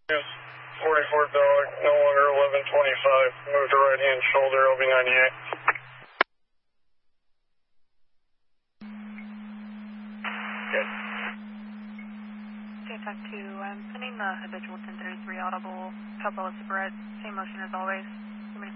Yes, 44 Bellic, no longer 1125. Move to right hand shoulder, LB98. Good. JTAC 2, I'm sending the habitual 1033 audible, couple of cigarettes, same motion as always.